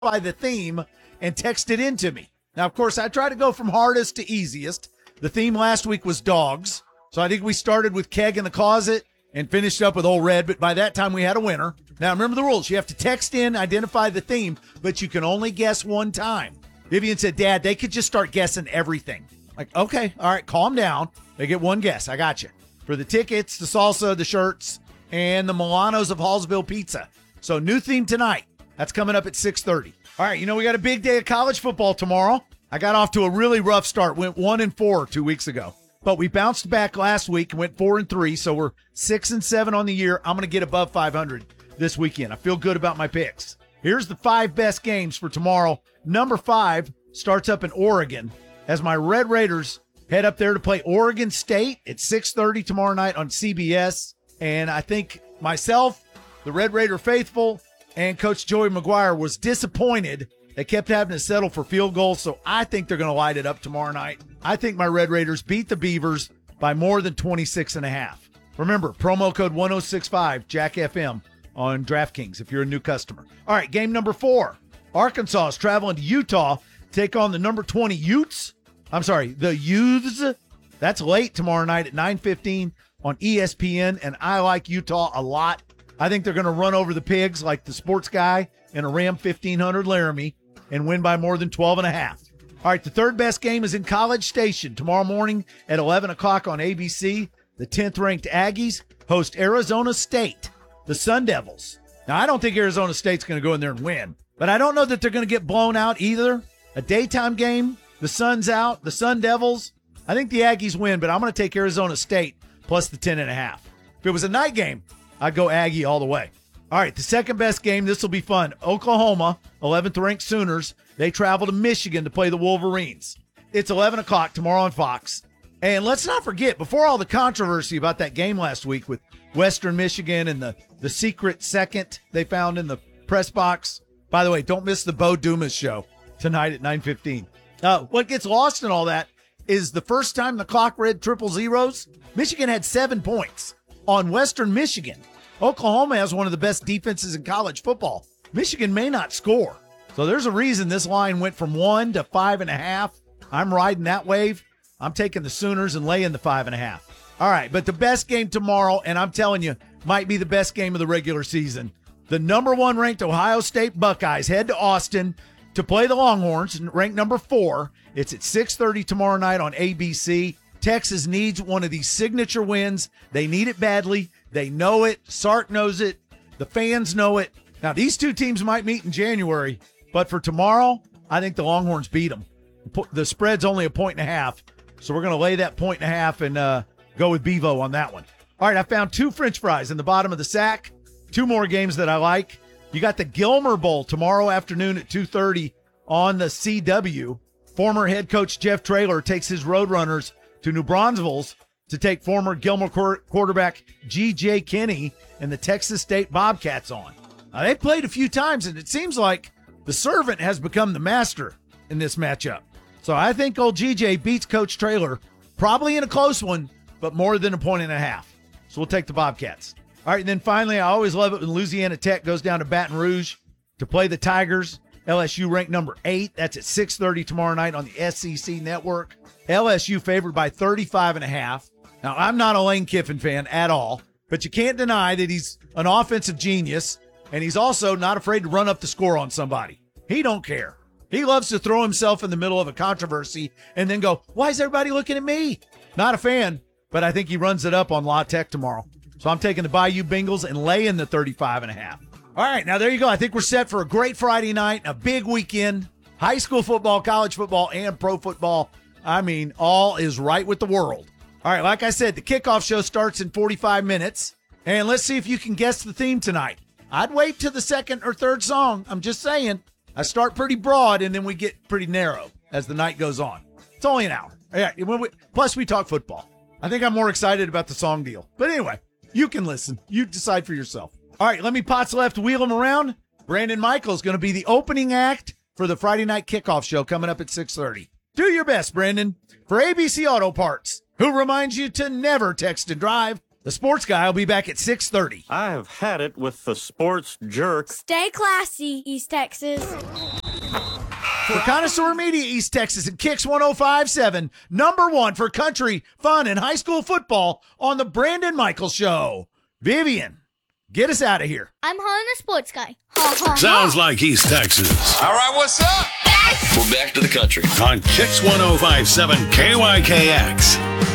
by the theme and text it in to me. Now, of course, I try to go from hardest to easiest. The theme last week was dogs. So I think we started with Keg in the Closet and finished up with Old Red, but by that time we had a winner. Now, remember the rules. You have to text in, identify the theme, but you can only guess one time. Vivian said, Dad, they could just start guessing everything. Like, okay, all right, calm down. They get one guess. I got you. For the tickets, the salsa, the shirts, and the Milanos of Hallsville Pizza. So new theme tonight. That's coming up at 6:30. All right, we got a big day of college football tomorrow. I got off to a really rough start. Went 1-4 2 weeks ago. But we bounced back last week and went 4-3, so we're 6-7 on the year. I'm going to get above 500 this weekend. I feel good about my picks. Here's the 5 best games for tomorrow. Number 5 starts up in Oregon as my Red Raiders head up there to play Oregon State at 6:30 tomorrow night on CBS. And I think myself, the Red Raider faithful, and Coach Joey McGuire was disappointed. They kept having to settle for field goals, so I think they're going to light it up tomorrow night. I think my Red Raiders beat the Beavers by more than 26.5. Remember, promo code 1065 Jack FM on DraftKings if you're a new customer. All right, game number 4. Arkansas is traveling to Utah to take on the number 20 Utes. The Youths. That's late tomorrow night at 9:15 on ESPN, and I like Utah a lot. I think they're going to run over the Pigs like the sports guy in a Ram 1500 Laramie and win by more than 12.5. All right, the third best game is in College Station tomorrow morning at 11 o'clock on ABC. The 10th-ranked Aggies host Arizona State, the Sun Devils. Now, I don't think Arizona State's going to go in there and win, but I don't know that they're going to get blown out either. A daytime game, the Sun's out, the Sun Devils. I think the Aggies win, but I'm going to take Arizona State plus the 10.5. If it was a night game, I'd go Aggie all the way. All right, the second best game, this will be fun. Oklahoma, 11th-ranked Sooners, they travel to Michigan to play the Wolverines. It's 11 o'clock tomorrow on Fox. And let's not forget, before all the controversy about that game last week with Western Michigan and the secret second they found in the press box. By the way, don't miss the Bo Dumas show tonight at 9:15. What gets lost in all that is the first time the clock read triple zeros, Michigan had 7 points on Western Michigan. Oklahoma has one of the best defenses in college football. Michigan may not score. So there's a reason this line went from 1 to 5.5. I'm riding that wave. I'm taking the Sooners and laying the 5.5. All right, but the best game tomorrow, and I'm telling you, might be the best game of the regular season. The number 1 ranked Ohio State Buckeyes head to Austin to play the Longhorns, ranked number 4. It's at 6:30 tomorrow night on ABC. Texas needs one of these signature wins. They need it badly. They know it. Sark knows it. The fans know it. Now, these two teams might meet in January, but for tomorrow, I think the Longhorns beat them. The spread's only 1.5, so we're going to lay that 1.5 and go with Bevo on that one. All right, I found 2 French fries in the bottom of the sack. 2 more games that I like. You got the Gilmer Bowl tomorrow afternoon at 2:30 on the CW. Former head coach Jeff Traylor takes his Roadrunners to New Braunfels to take former Gilmer quarterback G.J. Kinney and the Texas State Bobcats on. Now, they played a few times, and it seems like the servant has become the master in this matchup. So I think old G.J. beats Coach Traylor, probably in a close one, but more than 1.5. So we'll take the Bobcats. All right, and then finally, I always love it when Louisiana Tech goes down to Baton Rouge to play the Tigers. LSU ranked number 8. That's at 6:30 tomorrow night on the SEC Network. LSU favored by 35.5. Now, I'm not a Lane Kiffin fan at all, but you can't deny that he's an offensive genius, and he's also not afraid to run up the score on somebody. He don't care. He loves to throw himself in the middle of a controversy and then go, why is everybody looking at me? Not a fan, but I think he runs it up on La Tech tomorrow. So I'm taking the Bayou Bengals and laying the 35.5. All right, now there you go. I think we're set for a great Friday night, a big weekend. High school football, college football, and pro football. I mean, all is right with the world. All right, like I said, the kickoff show starts in 45 minutes. And let's see if you can guess the theme tonight. I'd wait to the second or third song. I'm just saying. I start pretty broad, and then we get pretty narrow as the night goes on. It's only an hour. Yeah, plus we talk football. I think I'm more excited about the song deal. But anyway, you can listen. You decide for yourself. All right, let me Pots Left wheel him around. Brandon Michael's going to be the opening act for the Friday night kickoff show coming up at 6:30. Do your best, Brandon. For ABC Auto Parts, who reminds you to never text and drive, The Sports Guy will be back at 6:30. I have had it with the sports jerk. Stay classy, East Texas. For Connoisseur Media East Texas and Kicks 105.7, number one for country, fun, and high school football on the Brandon Michaels Show. Vivian, get us out of here. I'm Hannah Sports Guy. Ha, ha, Sounds like East Texas. All right, what's up? We're back to the country on Kicks 105.7 KYKX.